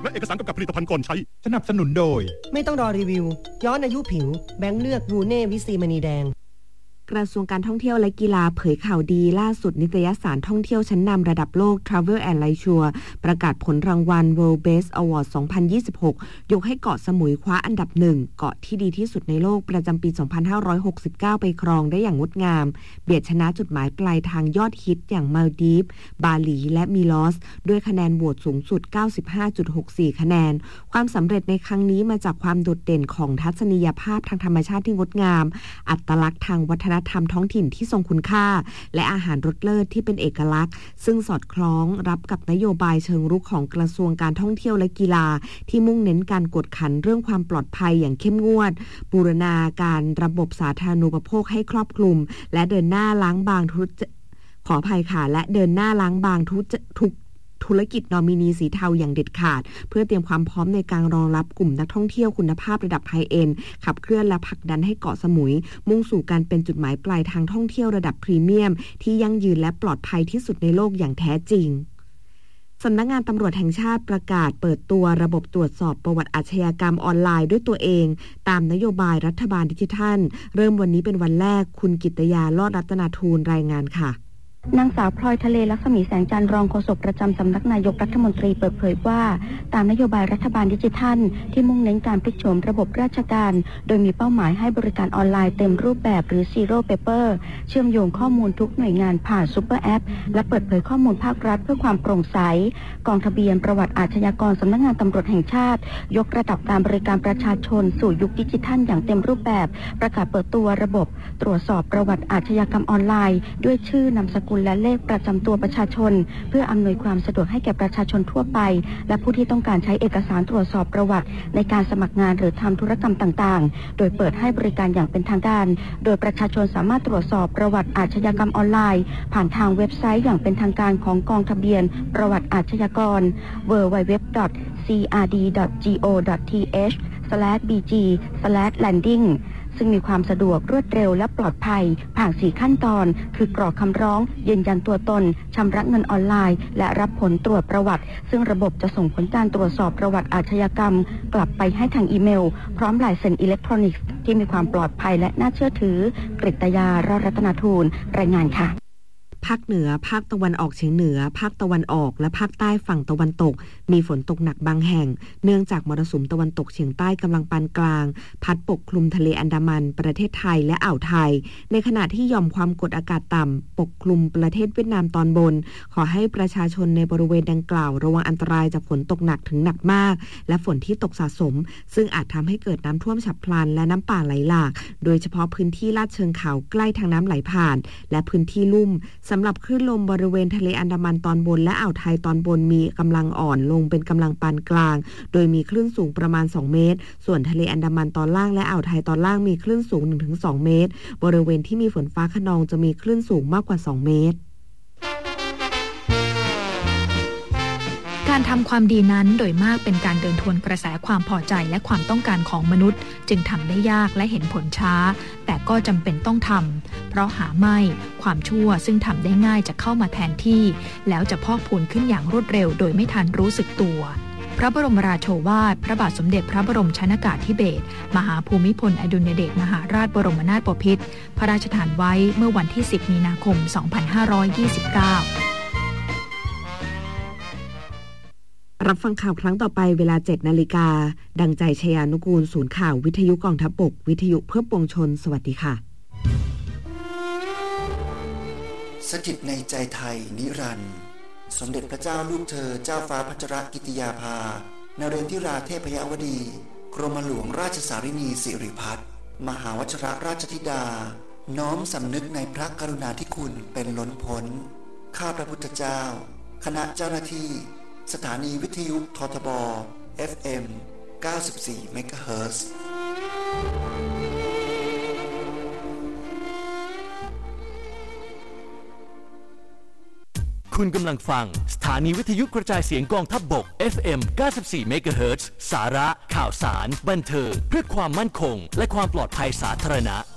และเอกสารกำกับผลิตภัณฑ์ก่อนใช้สนับสนุนโดยไม่ต้องรอรีวิวย้อนอายุผิวแบงค์เลือกวูเน่วิซีมณีแดงกระทรวงการท่องเที่ยวและกีฬาเผยข่าวดีล่าสุดนิตยสารท่องเที่ยวชั้นนำระดับโลก Travel and Leisure ประกาศผลรางวัล World Best Award 2026 ยกให้เกาะสมุยคว้าอันดับหนึ่งเกาะที่ดีที่สุดในโลกประจำปี 2569 ไปครองได้อย่างงดงามเบียดชนะจุดหมายปลายทางยอดฮิตอย่างมาลดีฟบาหลีและมิลอสด้วยคะแนนโหวตสูงสุด 95.64 คะแนนความสำเร็จในครั้งนี้มาจากความโดดเด่นของทัศนียภาพทางธรรมชาติที่งดงามอัตลักษณ์ทางวัฒนธรรมท้องถิ่นที่ทรงคุณค่าและอาหารรสเลิศที่เป็นเอกลักษณ์ซึ่งสอดคล้องรับกับนโยบายเชิงรุกของกระทรวงการท่องเที่ยวและกีฬาที่มุ่งเน้นการกวดขันเรื่องความปลอดภัยอย่างเข้มงวดบูรณาการระบบสาธารณูปโภคให้ครอบคลุมและเดินหน้าล้างบางทุกธุรกิจนอมินีสีเทาอย่างเด็ดขาดเพื่อเตรียมความพร้อมในการรองรับกลุ่มนักท่องเที่ยวคุณภาพระดับไฮเอ็นด์ขับเคลื่อนและผลักดันให้เกาะสมุยมุ่งสู่การเป็นจุดหมายปลายทางท่องเที่ยวระดับพรีเมียมที่ยั่งยืนและปลอดภัยที่สุดในโลกอย่างแท้จริงสำนักงานตำรวจแห่งชาติประกาศเปิดตัวระบบตรวจสอบประวัติอาชญากรรมออนไลน์ด้วยตัวเองตามนโยบายรัฐบาลดิจิทัลเริ่มวันนี้เป็นวันแรกคุณกิตยา ลอดรัตนาทูลรายงานค่ะนางสาวพลอยทะเลลักษมีแสงจันทร์รองโฆษกประจำสำนักนายกรัฐมนตรีเปิดเผยว่าตามนโยบายรัฐบาลดิจิทัลที่มุ่งเน้นการพลิกโฉมระบบราชการโดยมีเป้าหมายให้บริการออนไลน์เต็มรูปแบบหรือ Zero Paper เชื่อมโยงข้อมูลทุกหน่วยงานผ่านซุปเปอร์แอปและเปิดเผยข้อมูลภาครัฐเพื่อความโปร่งใสกองทะเบียนประวัติอาชญากรสำนักงานตำรวจแห่งชาติยกระดับการบริการประชาชนสู่ยุคดิจิทัลอย่างเต็มรูปแบบประกาศเปิดตัวระบบตรวจสอบประวัติอาชญากรรมออนไลน์ด้วยชื่อนามสกุลและเลขประจำตัวประชาชนเพื่ออำนวยความสะดวกให้แก่ประชาชนทั่วไปและผู้ที่ต้องการใช้เอกสารตรวจสอบประวัติในการสมัครงานหรือทำธุรกรรมต่างๆโดยเปิดให้บริการอย่างเป็นทางการโดยประชาชนสามารถตรวจสอบประวัติอาชญากรรมออนไลน์ผ่านทางเว็บไซต์อย่างเป็นทางการของกองทะเบียนประวัติอาชญากร www.crd.go.th/bg/landingซึ่งมีความสะดวกรวดเร็วและปลอดภัยผ่าน4ขั้นตอนคือกรอกคำร้องยืนยันตัวตนชำระเงินออนไลน์และรับผลตรวจประวัติซึ่งระบบจะส่งผลการตรวจสอบประวัติอาชญากรรมกลับไปให้ทางอีเมลพร้อมลายเซ็นอิเล็กทรอนิกส์ที่มีความปลอดภัยและน่าเชื่อถือกฤตยา รอดรัตนาทูลรายงานค่ะภาคเหนือภาคตะวันออกเฉียงเหนือภาคตะวันออกและภาคใต้ฝั่งตะวันตกมีฝนตกหนักบางแห่งเนื่องจากมรสุมตะวันตกเฉียงใต้กำลังปานกลางพัดปกคลุมทะเลอันดามันประเทศไทยและอ่าวไทยในขณะที่หย่อมความกดอากาศต่ำปกคลุมประเทศเวียดนามตอนบนขอให้ประชาชนในบริเวณดังกล่าวระวังอันตรายจากฝนตกหนักถึงหนักมากและฝนที่ตกสะสมซึ่งอาจทำให้เกิดน้ำท่วมฉับพลันและน้ำป่าไหลหลากโดยเฉพาะพื้นที่ลาดเชิงเขาใกล้ทางน้ำไหลผ่านและพื้นที่ลุ่มสำหรับคลื่นลมบริเวณทะเลอันดามันตอนบนและอ่าวไทยตอนบนมีกำลังอ่อนลงเป็นกำลังปานกลางโดยมีคลื่นสูงประมาณ2เมตรส่วนทะเลอันดามันตอนล่างและอ่าวไทยตอนล่างมีคลื่นสูง 1-2 เมตรบริเวณที่มีฝนฟ้าคะนองจะมีคลื่นสูงมากกว่า2เมตรการทำความดีนั้นโดยมากเป็นการเดินทวนกระแสความพอใจและความต้องการของมนุษย์จึงทำได้ยากและเห็นผลช้าแต่ก็จำเป็นต้องทำเพราะหาไม่ความชั่วซึ่งทำได้ง่ายจะเข้ามาแทนที่แล้วจะพอกพูนขึ้นอย่างรวดเร็วโดยไม่ทันรู้สึกตัวพระบรมราโชวาทพระบาทสมเด็จพระบรมชนกาธิเบศรมหาภูมิพลอดุลยเดชมหาราชบรมนาถบพิตรพระราชทานไว้เมื่อวันที่10 มีนาคม 2529 รับฟังข่าวครั้งต่อไปเวลา 7:00 น.ดังใจชยานุกูลศูนย์ข่าววิทยุกองทัพบกวิทยุเพื่อปวงชนสวัสดีค่ะสถิตในใจไทยนิรันดร์สมเด็จพระเจ้าลูกเธอเจ้าฟ้าพัชรกิติยาภานเรนทิราเทพยวดีกรมหลวงราชสารินีสิริพัฒน์มหาวชิรราชธิดาน้อมสำนึกในพระกรุณาธิคุณเป็นล้นพ้นข้าพระพุทธเจ้าคณะเจ้าหน้าที่สถานีวิทยุททบ FM 94 เมกะเฮิรตซ์คุณกำลังฟังสถานีวิทยุกระจายเสียงกองทัพบก FM 94 เมกะเฮิรตซ์สาระข่าวสารบันเทิงเพื่อความมั่นคงและความปลอดภัยสาธารณะ